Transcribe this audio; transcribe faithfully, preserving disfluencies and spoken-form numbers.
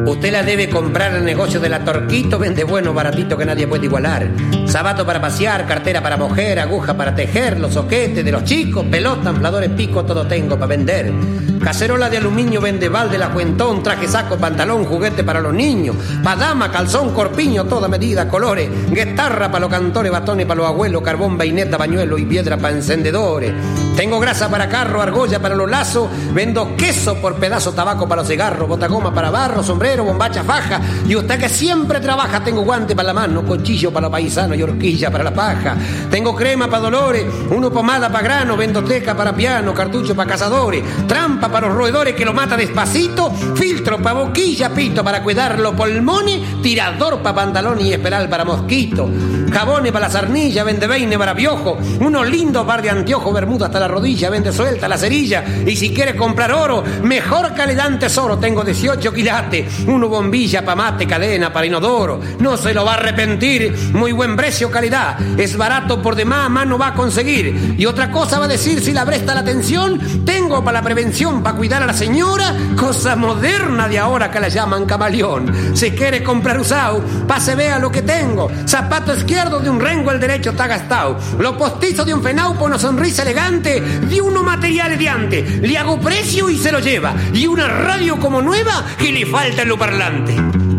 Usted la debe comprar en el negocio de la Torquito, vende bueno, baratito que nadie puede igualar. Zapato para pasear, cartera para mujer, aguja para tejer, los soquetes de los chicos, pelota, infladores, pico, todo tengo para vender. Cacerola de aluminio, vende balde, la cuentón, traje, saco, pantalón, juguete para los niños, pa' dama, calzón, corpiño, toda medida, colores, guitarra para los cantores, bastones para los abuelos, carbón, vaineta, pañuelo y piedra para encendedores. Tengo grasa para carro, argolla para los lazos, vendo queso por pedazo, tabaco para los cigarros, botagoma para barro, sombrero, bombacha, faja. Y usted que siempre trabaja, tengo guante para la mano, cuchillo para los paisanos y horquilla para la paja. Tengo crema para dolores, uno pomada para grano, vendo teca para piano, cartucho para cazadores, trampa para los roedores que lo mata despacito, filtro para boquilla, pito para cuidar los pulmones, tirador para pantalón y esperal para mosquito, jabones para la sarnilla, vende veine para piojo, unos lindos par de anteojos, bermuda hasta la rodilla, vende suelta la cerilla. Y si quiere comprar oro, mejor calidad en tesoro, tengo dieciocho quilates, uno bombilla para mate, cadena para inodoro, no se lo va a arrepentir, muy buen precio, calidad, es barato por demás, más no va a conseguir. Y otra cosa va a decir, si la presta la atención, tengo para la prevención, para cuidar a la señora, cosa moderna de ahora que la llaman camaleón. Si quiere comprar usado, pase vea lo que tengo, zapato izquierdo de un rengo, el derecho está gastado, lo postizo de un fenaupo, una sonrisa elegante, de uno material ediante, le hago precio y se lo lleva, y una radio como nueva que le falta en lo parlante.